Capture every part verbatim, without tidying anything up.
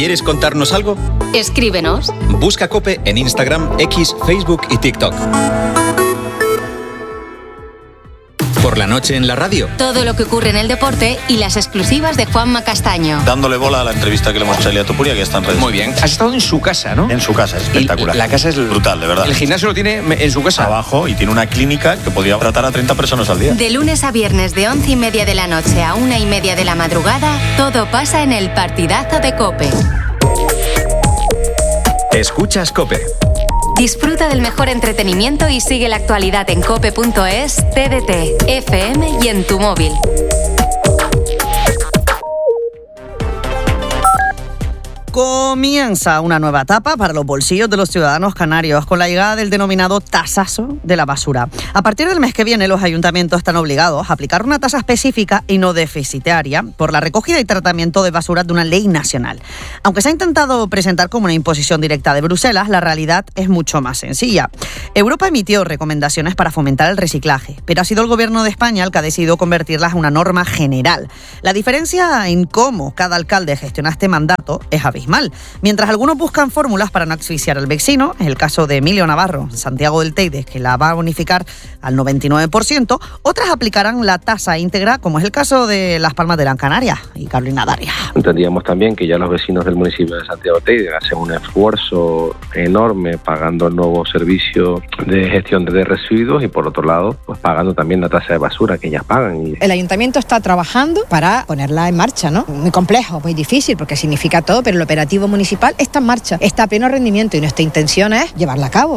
¿Quieres contarnos algo? Escríbenos. Busca COPE en Instagram, X, Facebook y TikTok. Por la noche en la radio. Todo lo que ocurre en el deporte y las exclusivas de Juanma Castaño. Dándole bola a la entrevista que le hemos hecho a Elia Topuria, que está en redes. Muy bien. Has estado en su casa, ¿no? En su casa, es espectacular. Y la casa es brutal, de verdad. El gimnasio lo tiene en su casa. Abajo, y tiene una clínica que podría tratar a treinta personas al día. De lunes a viernes de once y media de la noche a una y media de la madrugada, todo pasa en el Partidazo de COPE. Escuchas COPE. Disfruta del mejor entretenimiento y sigue la actualidad en cope punto es, T D T, F M y en tu móvil. Comienza una nueva etapa para los bolsillos de los ciudadanos canarios con la llegada del denominado tasazo de la basura. A partir del mes que viene, los ayuntamientos están obligados a aplicar una tasa específica y no deficitaria por la recogida y tratamiento de basura de una ley nacional. Aunque se ha intentado presentar como una imposición directa de Bruselas, la realidad es mucho más sencilla. Europa emitió recomendaciones para fomentar el reciclaje, pero ha sido el gobierno de España el que ha decidido convertirlas en una norma general. La diferencia en cómo cada alcalde gestiona este mandato es abismal. Mientras algunos buscan fórmulas para no asfixiar al vecino, es el caso de Emilio Navarro, Santiago del Teide, que la va a bonificar al noventa y nueve por ciento, otras aplicarán la tasa íntegra, como es el caso de Las Palmas de Gran Canaria y Carolina Daria. Entendíamos también que ya los vecinos del municipio de Santiago del Teide hacen un esfuerzo enorme pagando el nuevo servicio de gestión de residuos y, por otro lado, pues pagando también la tasa de basura que ellas pagan. El ayuntamiento está trabajando para ponerla en marcha, ¿no? Muy complejo, muy difícil, porque significa todo, pero lo operativo municipal está en marcha, está a pleno rendimiento y nuestra intención es llevarla a cabo.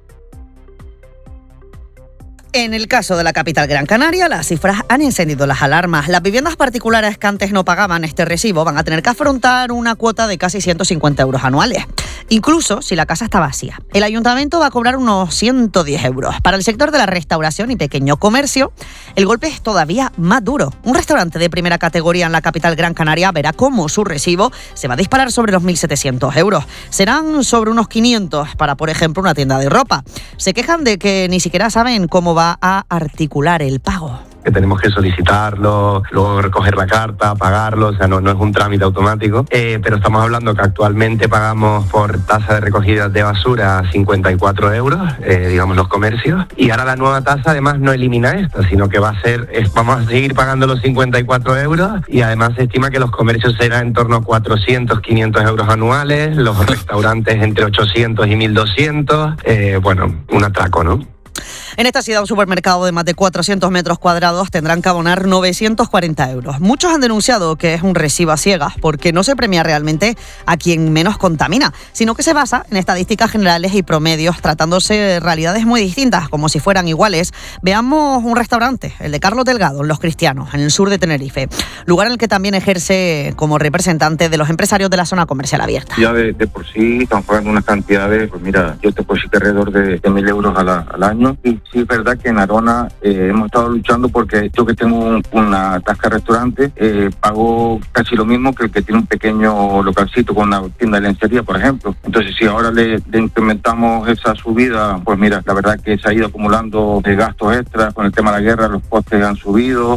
En el caso de la capital Gran Canaria, las cifras han encendido las alarmas. Las viviendas particulares que antes no pagaban este recibo van a tener que afrontar una cuota de casi ciento cincuenta euros anuales, incluso si la casa está vacía. El ayuntamiento va a cobrar unos ciento diez euros. Para el sector de la restauración y pequeño comercio, el golpe es todavía más duro. Un restaurante de primera categoría en la capital Gran Canaria verá cómo su recibo se va a disparar sobre los mil setecientos euros. Serán sobre unos quinientos para, por ejemplo, una tienda de ropa. Se quejan de que ni siquiera saben cómo va a articular el pago. Que tenemos que solicitarlo, luego recoger la carta, pagarlo, o sea, no, no es un trámite automático, eh, pero estamos hablando que actualmente pagamos por tasa de recogida de basura cincuenta y cuatro euros, eh, digamos los comercios, y ahora la nueva tasa además no elimina esta, sino que va a ser, es, vamos a seguir pagando los cincuenta y cuatro euros, y además se estima que los comercios serán en torno a cuatrocientos, quinientos euros anuales, los restaurantes entre ochocientos y mil doscientos, eh, bueno, un atraco, ¿no? En esta ciudad, un supermercado de más de cuatrocientos metros cuadrados tendrán que abonar novecientos cuarenta euros. Muchos han denunciado que es un recibo a ciegas porque no se premia realmente a quien menos contamina, sino que se basa en estadísticas generales y promedios, tratándose de realidades muy distintas, como si fueran iguales. Veamos un restaurante, el de Carlos Delgado, en Los Cristianos, en el sur de Tenerife, lugar en el que también ejerce como representante de los empresarios de la zona comercial abierta. Ya de, de por sí estamos pagando unas cantidades, pues mira, yo te puedo decir que alrededor de, de mil euros a la, al año. Y sí es verdad que en Arona eh, hemos estado luchando porque yo que tengo un, una tasca de restaurante eh, pago casi lo mismo que el que tiene un pequeño localcito con una tienda de lencería, por ejemplo. Entonces, si ahora le, le incrementamos esa subida, pues mira, la verdad que se ha ido acumulando de gastos extras con el tema de la guerra, los costes han subido.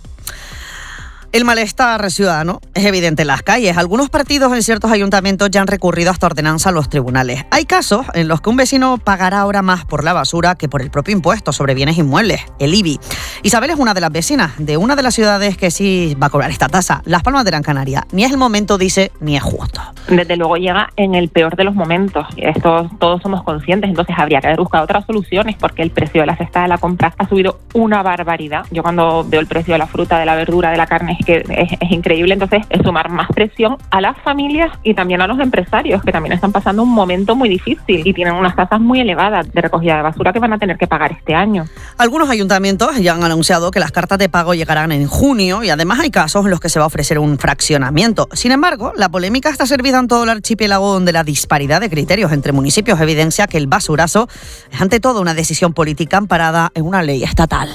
El malestar ciudadano es evidente en las calles. Algunos partidos en ciertos ayuntamientos ya han recurrido hasta ordenanza a los tribunales. Hay casos en los que un vecino pagará ahora más por la basura que por el propio impuesto sobre bienes inmuebles, el I B I. Isabel es una de las vecinas de una de las ciudades que sí va a cobrar esta tasa, Las Palmas de Gran Canaria. Ni es el momento, dice, ni es justo. Desde luego llega en el peor de los momentos. Esto todos somos conscientes, entonces habría que haber buscado otras soluciones porque el precio de la cesta de la compra ha subido una barbaridad. Yo cuando veo el precio de la fruta, de la verdura, de la carne, es que es, es increíble. Entonces es sumar más presión a las familias y también a los empresarios, que también están pasando un momento muy difícil y tienen unas tasas muy elevadas de recogida de basura que van a tener que pagar este año. Algunos ayuntamientos ya han anunciado que las cartas de pago llegarán en junio y además hay casos en los que se va a ofrecer un fraccionamiento. Sin embargo, la polémica está servida en todo el archipiélago, donde la disparidad de criterios entre municipios evidencia que el basurazo es ante todo una decisión política amparada en una ley estatal.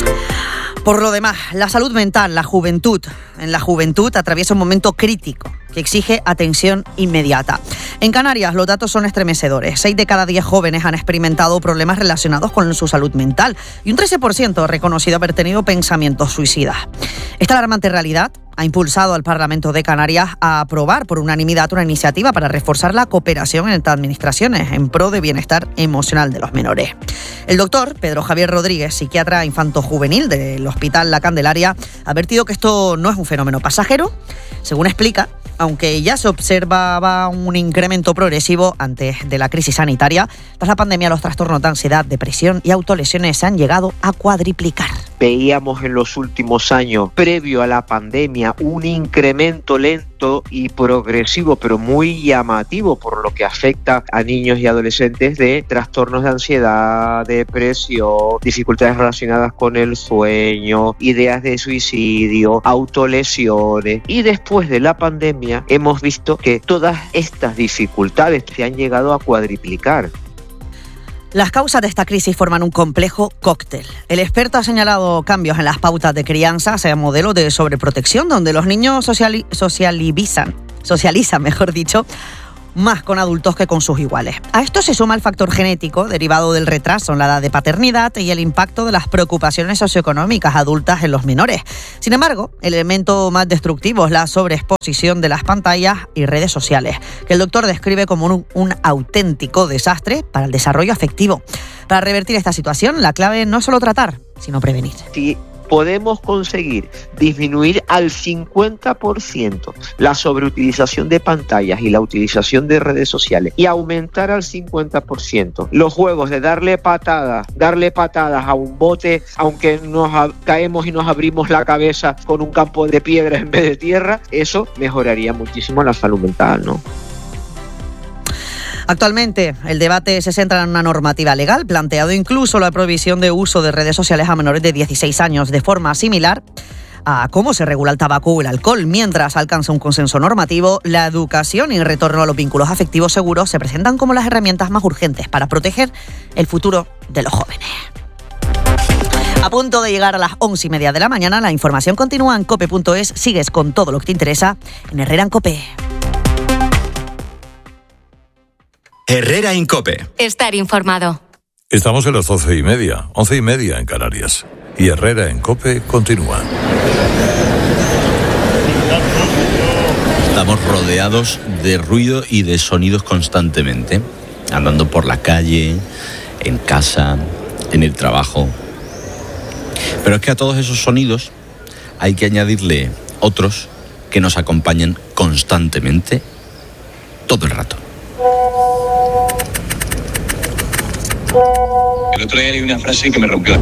Por lo demás, la salud mental, la juventud. En la juventud atraviesa un momento crítico. que exige atención inmediata. En Canarias los datos son estremecedores. seis de cada diez jóvenes han experimentado problemas relacionados con su salud mental y un trece por ciento ha reconocido haber tenido pensamientos suicidas. Esta alarmante realidad ha impulsado al Parlamento de Canarias a aprobar por unanimidad una iniciativa para reforzar la cooperación entre administraciones en pro de bienestar emocional de los menores. El doctor Pedro Javier Rodríguez, psiquiatra infanto-juvenil del Hospital La Candelaria, ha advertido que esto no es un fenómeno pasajero. Según explica, aunque ya se observaba un incremento progresivo antes de la crisis sanitaria, tras la pandemia los trastornos de ansiedad, depresión y autolesiones se han llegado a cuadriplicar. Veíamos en los últimos años, previo a la pandemia, un incremento lento y progresivo, pero muy llamativo por lo que afecta a niños y adolescentes, de trastornos de ansiedad, depresión, dificultades relacionadas con el sueño, ideas de suicidio, autolesiones. Y después de la pandemia hemos visto que todas estas dificultades se han llegado a cuadriplicar. Las causas de esta crisis forman un complejo cóctel. El experto ha señalado cambios en las pautas de crianza hacia modelos de sobreprotección, donde los niños sociali- socializan, socializan, mejor dicho, más con adultos que con sus iguales. A esto se suma el factor genético derivado del retraso en la edad de paternidad y el impacto de las preocupaciones socioeconómicas adultas en los menores. Sin embargo, el elemento más destructivo es la sobreexposición de las pantallas y redes sociales, que el doctor describe como un, un auténtico desastre para el desarrollo afectivo. Para revertir esta situación, la clave no es solo tratar, sino prevenir. Sí. Podemos conseguir disminuir al cincuenta por ciento la sobreutilización de pantallas y la utilización de redes sociales y aumentar al cincuenta por ciento los juegos de darle patadas, darle patadas a un bote, aunque nos a- caemos y nos abrimos la cabeza con un campo de piedra en vez de tierra, eso mejoraría muchísimo la salud mental, ¿no? Actualmente, el debate se centra en una normativa legal, planteado incluso la prohibición de uso de redes sociales a menores de dieciséis años, de forma similar a cómo se regula el tabaco o el alcohol. Mientras alcanza un consenso normativo, la educación y el retorno a los vínculos afectivos seguros se presentan como las herramientas más urgentes para proteger el futuro de los jóvenes. A punto de llegar a las once y media de la mañana, la información continúa en cope punto es. Sigues con todo lo que te interesa en Herrera en Cope. Herrera en Cope. Estar informado. Estamos en las doce y media, once y media en Canarias. Y Herrera en Cope continúa. Estamos rodeados de ruido y de sonidos constantemente, andando por la calle, en casa, en el trabajo. Pero es que a todos esos sonidos hay que añadirle otros que nos acompañan constantemente, todo el rato. El otro día leí una frase que me rompió.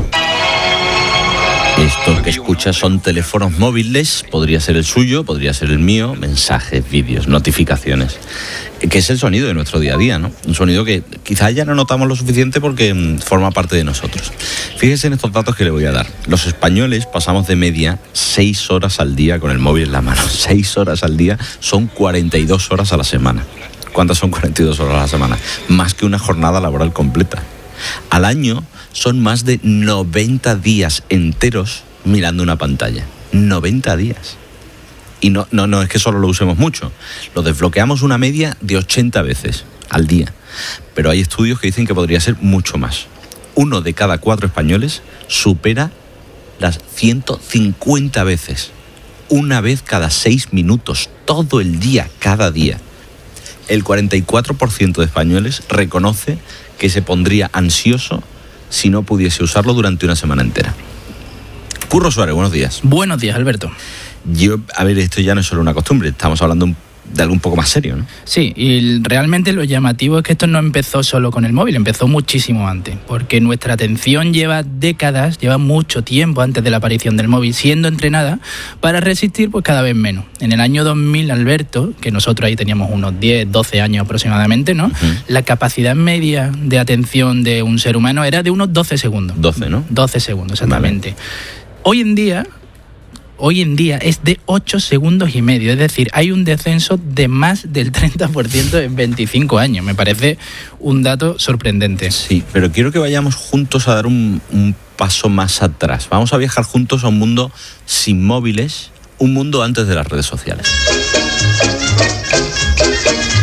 Esto que escuchas son teléfonos móviles, podría ser el suyo, podría ser el mío, mensajes, vídeos, notificaciones, que es el sonido de nuestro día a día, ¿no? Un sonido que quizás ya no notamos lo suficiente porque mm, forma parte de nosotros. Fíjese en estos datos que le voy a dar. Los españoles pasamos de media seis horas al día con el móvil en la mano. seis horas al día son cuarenta y dos horas a la semana. ¿Cuántas son cuarenta y dos horas a la semana? Más que una jornada laboral completa. Al año son más de noventa días enteros mirando una pantalla. noventa días. Y no, no, no es que solo lo usemos mucho. Lo desbloqueamos una media de ochenta veces al día. Pero hay estudios que dicen que podría ser mucho más. Uno de cada cuatro españoles supera las ciento cincuenta veces. Una vez cada seis minutos, todo el día, cada día. El cuarenta y cuatro por ciento de españoles reconoce que se pondría ansioso si no pudiese usarlo durante una semana entera. Curro Suárez, buenos días. Buenos días, Alberto. Yo, a ver, esto ya no es solo una costumbre, estamos hablando un de algo un poco más serio, ¿no? Sí, y realmente lo llamativo es que esto no empezó solo con el móvil, empezó muchísimo antes, porque nuestra atención lleva décadas, lleva mucho tiempo antes de la aparición del móvil, siendo entrenada para resistir pues cada vez menos. En el año dos mil, Alberto, que nosotros ahí teníamos unos diez, doce años aproximadamente, ¿no? Uh-huh. La capacidad media de atención de un ser humano era de unos doce segundos. doce, ¿no? doce segundos, exactamente. Vale. Hoy en día... Hoy en día es de ocho segundos y medio, es decir, hay un descenso de más del treinta por ciento en veinticinco años. Me parece un dato sorprendente. Sí, pero quiero que vayamos juntos a dar un, un paso más atrás. Vamos a viajar juntos a un mundo sin móviles, un mundo antes de las redes sociales.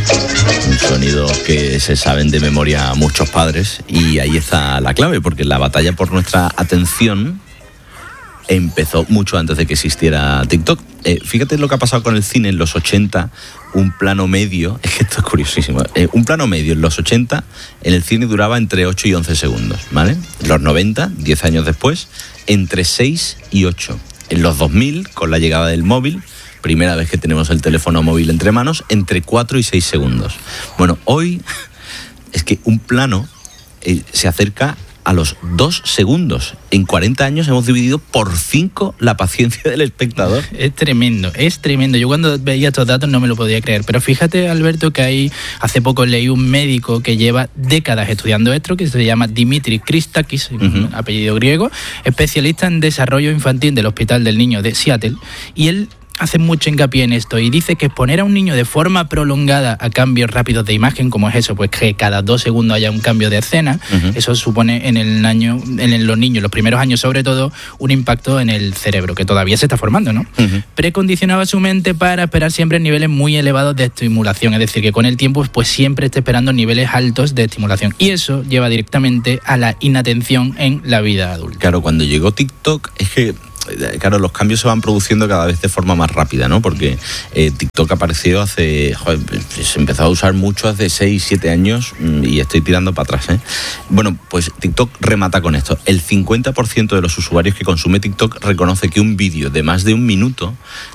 Un sonido que se saben de memoria muchos padres, y ahí está la clave, porque la batalla por nuestra atención empezó mucho antes de que existiera TikTok. Eh, fíjate lo que ha pasado con el cine en los ochenta, un plano medio, es que esto es curiosísimo, eh, un plano medio en los ochenta en el cine duraba entre ocho y once segundos, ¿vale? En los noventa, diez años después, entre seis y ocho. En los dos mil, con la llegada del móvil, primera vez que tenemos el teléfono móvil entre manos, entre cuatro y seis segundos. Bueno, hoy es que un plano eh, se acerca a los dos segundos. En cuarenta años hemos dividido por cinco la paciencia del espectador. Es tremendo, es tremendo. Yo cuando veía estos datos no me lo podía creer. Pero fíjate, Alberto, que hay, hace poco leí un médico que lleva décadas estudiando esto, que se llama Dimitri Christakis, uh-huh. apellido griego, especialista en desarrollo infantil del Hospital del Niño de Seattle, y él hace mucho hincapié en esto y dice que exponer a un niño de forma prolongada a cambios rápidos de imagen, como es eso, pues que cada dos segundos haya un cambio de escena, uh-huh. eso supone en el año, en los niños, los primeros años sobre todo, un impacto en el cerebro, que todavía se está formando, ¿no? Uh-huh. Precondicionaba su mente para esperar siempre niveles muy elevados de estimulación, es decir, que con el tiempo pues siempre esté esperando niveles altos de estimulación, y eso lleva directamente a la inatención en la vida adulta. Claro, cuando llegó TikTok es que claro, los cambios se van produciendo cada vez de forma más rápida, ¿no? Porque eh, TikTok apareció hace... Joder, se empezó a usar mucho hace seis, siete años y estoy tirando para atrás, ¿eh? Bueno, pues TikTok remata con esto. El cincuenta por ciento de los usuarios que consume TikTok reconoce que un vídeo de más de un minuto...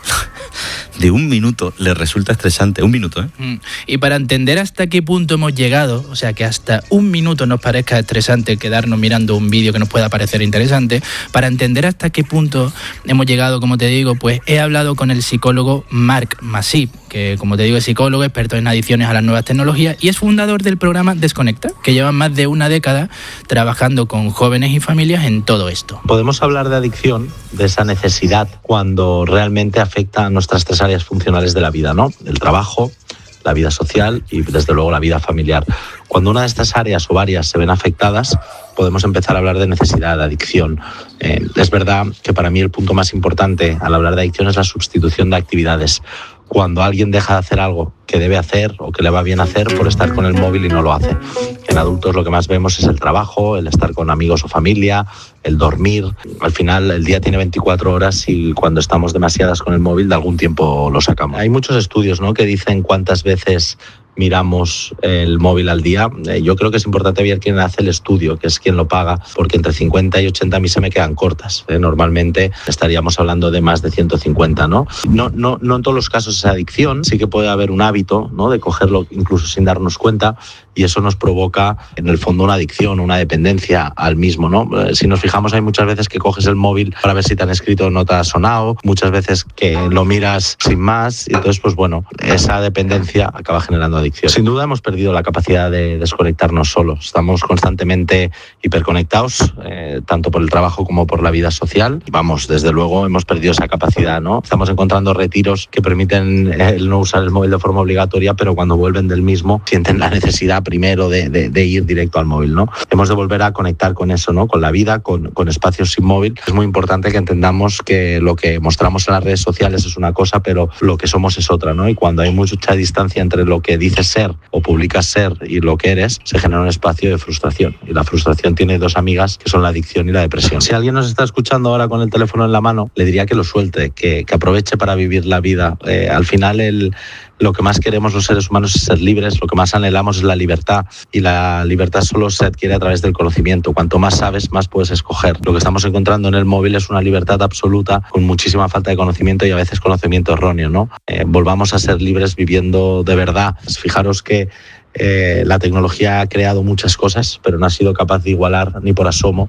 de un minuto les resulta estresante. Un minuto, ¿eh? Y para entender hasta qué punto hemos llegado, o sea, que hasta un minuto nos parezca estresante quedarnos mirando un vídeo que nos pueda parecer interesante, para entender hasta qué punto hemos llegado, como te digo, pues he hablado con el psicólogo Marc Massip, que como te digo es psicólogo, experto en adicciones a las nuevas tecnologías y es fundador del programa Desconecta, que lleva más de una década trabajando con jóvenes y familias en todo esto. Podemos hablar de adicción, de esa necesidad, cuando realmente afecta a nuestras tres áreas funcionales de la vida, ¿no? El trabajo, la vida social y desde luego la vida familiar. Cuando una de estas áreas o varias se ven afectadas, podemos empezar a hablar de necesidad, de adicción. Eh, es verdad que para mí el punto más importante al hablar de adicción es la sustitución de actividades. Cuando alguien deja de hacer algo que debe hacer o que le va bien hacer por estar con el móvil y no lo hace. En adultos lo que más vemos es el trabajo, el estar con amigos o familia, el dormir. Al final el día tiene veinticuatro horas y cuando estamos demasiadas con el móvil de algún tiempo lo sacamos. Hay muchos estudios, ¿no?, que dicen cuántas veces miramos el móvil al día. Eh, yo creo que es importante ver quién hace el estudio, que es quien lo paga, porque entre cincuenta y ochenta a mí se me quedan cortas. Eh, normalmente estaríamos hablando de más de ciento cincuenta, ¿no? No, no, no en todos los casos es adicción, sí que puede haber un hábito, ¿no?, de cogerlo incluso sin darnos cuenta, y eso nos provoca en el fondo una adicción, una dependencia al mismo, ¿no? Eh, si nos fijamos, hay muchas veces que coges el móvil para ver si te han escrito no te ha sonado, muchas veces que lo miras sin más, y entonces pues bueno, esa dependencia acaba generando adicción. Sin duda hemos perdido la capacidad de desconectarnos solos. Estamos constantemente hiperconectados, eh, tanto por el trabajo como por la vida social. Vamos, desde luego hemos perdido esa capacidad, ¿no? Estamos encontrando retiros que permiten el no usar el móvil de forma obligatoria, pero cuando vuelven del mismo sienten la necesidad primero de, de, de ir directo al móvil, ¿no? Hemos de volver a conectar con eso, ¿no?, con la vida, con, con espacios sin móvil. Es muy importante que entendamos que lo que mostramos en las redes sociales es una cosa, pero lo que somos es otra, ¿no? Y cuando hay mucha distancia entre lo que dices ser o publicas ser y lo que eres, se genera un espacio de frustración. Y la frustración tiene dos amigas, que son la adicción y la depresión. Si alguien nos está escuchando ahora con el teléfono en la mano, le diría que lo suelte, que, que aproveche para vivir la vida. Eh, al final, el, lo que más queremos los seres humanos es ser libres, lo que más anhelamos es la libertad, y la libertad solo se adquiere a través del conocimiento. Cuanto más sabes, más puedes escoger. Lo que estamos encontrando en el móvil es una libertad absoluta con muchísima falta de conocimiento y a veces conocimiento erróneo, ¿no? Eh, volvamos a ser libres viviendo de verdad. Fijaros que eh, la tecnología ha creado muchas cosas, pero no ha sido capaz de igualar ni por asomo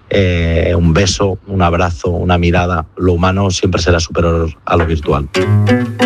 eh, un beso, un abrazo, una mirada. Lo humano siempre será superior a lo virtual.